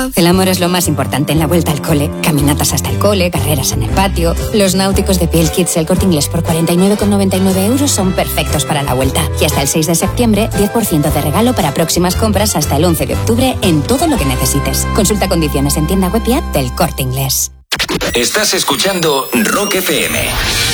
El amor es lo más importante en la vuelta al cole. Caminatas hasta el cole, carreras en el patio. Los náuticos de Piel Kids El Corte Inglés por 49,99 € son perfectos para la vuelta. Y hasta el 6 de septiembre, 10% de regalo para próximas compras hasta el 11 de octubre en todo lo que necesites. Consulta condiciones en tienda web y app del Corte Inglés. Estás escuchando Rock FM.